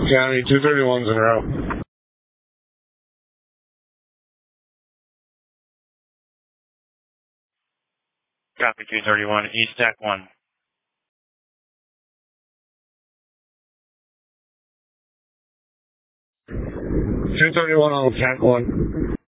County, 231's en route. Copy 231, East Tech 1. 231 on Tech 1.